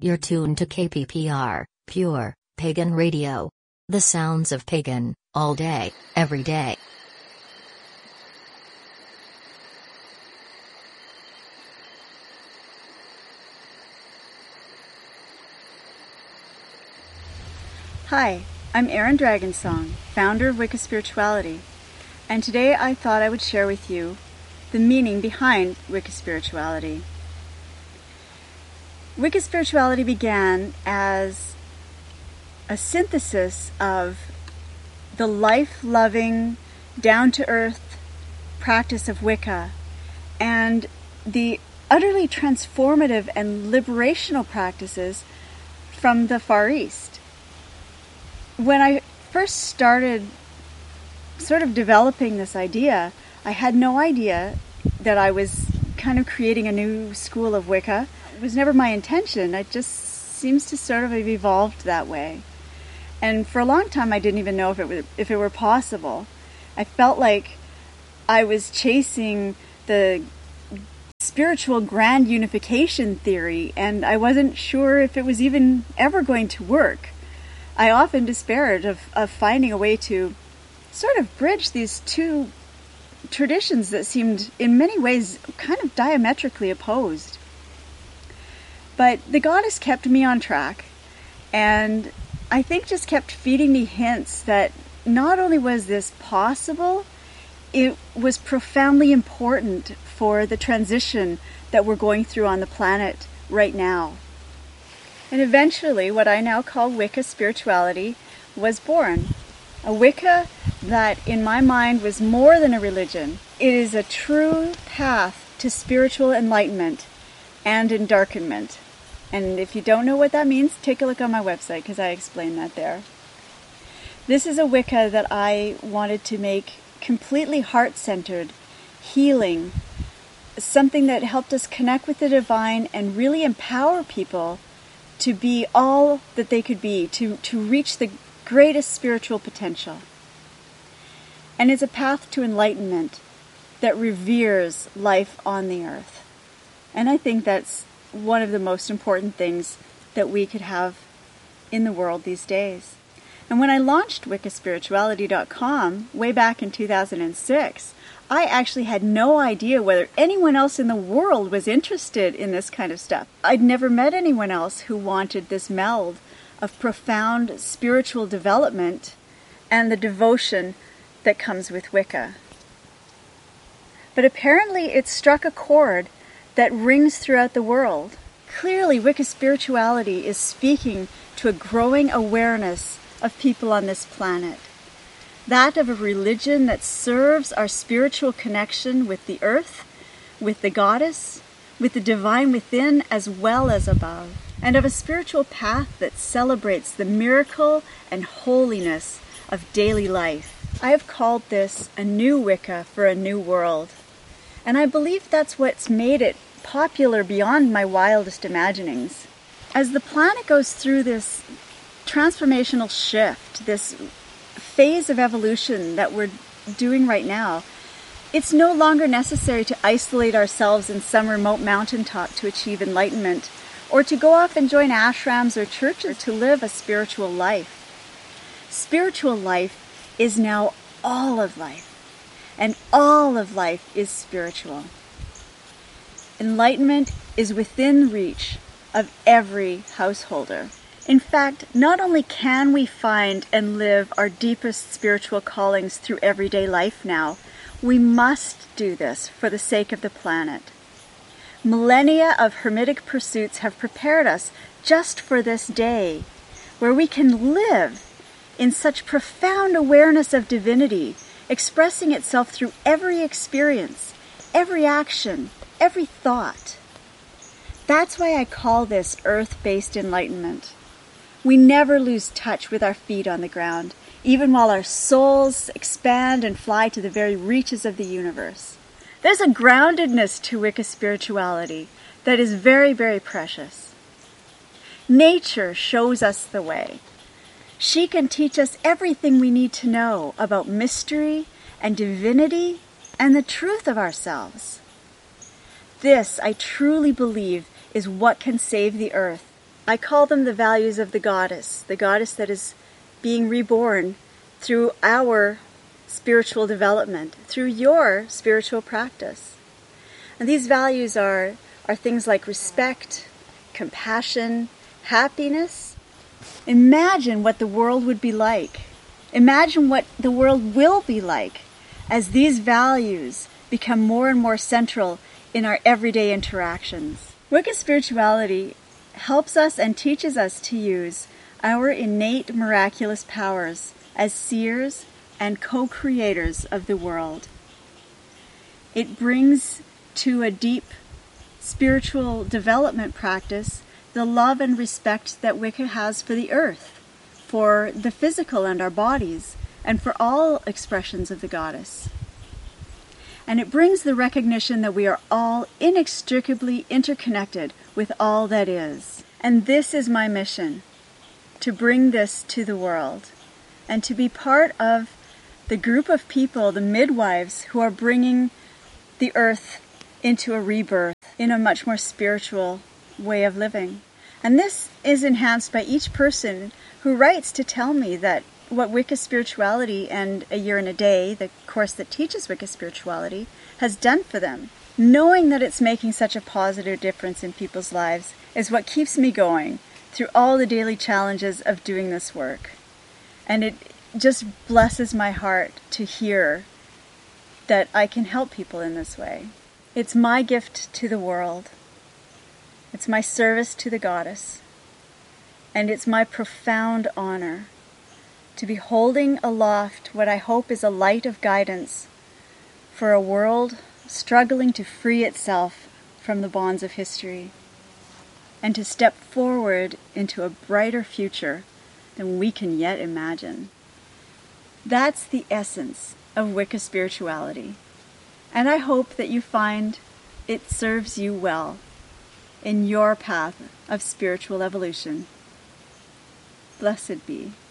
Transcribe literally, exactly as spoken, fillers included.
You're tuned to K P P R, Pure Pagan Radio. The sounds of pagan, all day, every day. Hi, I'm Erin Dragonsong, founder of Wicca Spirituality, and today I thought I would share with you the meaning behind Wicca Spirituality. Wicca Spirituality began as a synthesis of the life-loving, down-to-earth practice of Wicca and the utterly transformative and liberational practices from the Far East. When I first started sort of developing this idea, I had no idea that I was kind of creating a new school of Wicca. It was never my intention. It just seems to sort of have evolved that way. And for a long time, I didn't even know if it was, if it were possible. I felt like I was chasing the spiritual grand unification theory, and I wasn't sure if it was even ever going to work. I often despaired of, of finding a way to sort of bridge these two traditions that seemed in many ways kind of diametrically opposed. But the goddess kept me on track, and I think just kept feeding me hints that not only was this possible, it was profoundly important for the transition that we're going through on the planet right now. And eventually, what I now call Wicca Spirituality was born. A Wicca that, in my mind, was more than a religion. It is a true path to spiritual enlightenment and endarkenment. And if you don't know what that means, take a look on my website, because I explain that there. This is a Wicca that I wanted to make completely heart-centered, healing, something that helped us connect with the divine and really empower people to be all that they could be, to, to reach the greatest spiritual potential. And it's a path to enlightenment that reveres life on the earth. And I think that's one of the most important things that we could have in the world these days. And when I launched Wicca Spirituality dot com way back in two thousand six, I actually had no idea whether anyone else in the world was interested in this kind of stuff. I'd never met anyone else who wanted this meld of profound spiritual development and the devotion that comes with Wicca. But apparently it struck a chord that rings throughout the world. Clearly, Wicca Spirituality is speaking to a growing awareness of people on this planet. That of a religion that serves our spiritual connection with the earth, with the goddess, with the divine within as well as above, and of a spiritual path that celebrates the miracle and holiness of daily life. I have called this a new Wicca for a new world. And I believe that's what's made it popular beyond my wildest imaginings. As the planet goes through this transformational shift, this phase of evolution that we're doing right now, it's no longer necessary to isolate ourselves in some remote mountaintop to achieve enlightenment, or to go off and join ashrams or churches to live a spiritual life. Spiritual life is now all of life. And all of life is spiritual. Enlightenment is within reach of every householder. In fact, not only can we find and live our deepest spiritual callings through everyday life now, we must do this for the sake of the planet. Millennia of hermetic pursuits have prepared us just for this day, where we can live in such profound awareness of divinity, expressing itself through every experience, every action, every thought. That's why I call this earth-based enlightenment. We never lose touch with our feet on the ground, even while our souls expand and fly to the very reaches of the universe. There's a groundedness to Wicca Spirituality that is very, very precious. Nature shows us the way. She can teach us everything we need to know about mystery and divinity and the truth of ourselves. This, I truly believe, is what can save the earth I call them the values of the goddess, the goddess that is being reborn through our spiritual development, through your spiritual practice. And these values are, are things like respect, compassion, happiness. Imagine what the world would be like. Imagine what the world will be like as these values become more and more central in our everyday interactions. Wicca spirituality helps us and teaches us to use our innate miraculous powers as seers and co-creators of the world. It brings to a deep spiritual development practice the love and respect that Wicca has for the earth, for the physical and our bodies, and for all expressions of the goddess. And it brings the recognition that we are all inextricably interconnected with all that is. And this is my mission, to bring this to the world, and to be part of the group of people, the midwives, who are bringing the earth into a rebirth, in a much more spiritual way of living. And this is enhanced by each person who writes to tell me that what Wicca spirituality and A Year and a Day, the course that teaches Wicca spirituality, has done for them. Knowing that it's making such a positive difference in people's lives is what keeps me going through all the daily challenges of doing this work. And it just blesses my heart to hear that I can help people in this way. It's my gift to the world. It's my service to the goddess. And it's my profound honor to be holding aloft what I hope is a light of guidance for a world struggling to free itself from the bonds of history and to step forward into a brighter future than we can yet imagine. That's the essence of Wicca spirituality. And I hope that you find it serves you well in your path of spiritual evolution. Blessed be.